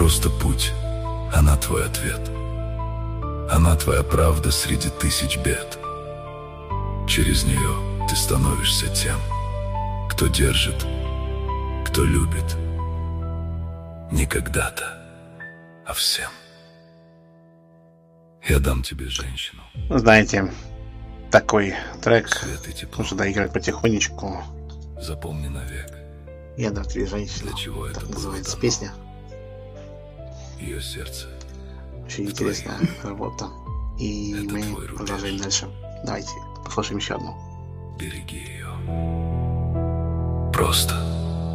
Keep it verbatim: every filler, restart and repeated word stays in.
просто путь, она твой ответ. Она твоя правда среди тысяч бед. Через нее ты становишься тем, кто держит, кто любит. Не когда-то, а всем. Я дам тебе женщину. Знаете, такой трек Свет и тепло. нужно доиграть потихонечку. Запомни навек. Я дам тебе женщину. Для чего это Так было называется дано? песня. Ее сердце. Очень в интересная работа. И Это мы твой рубеж. продолжаем дальше. Давайте послушаем еще одну. Береги ее. Просто.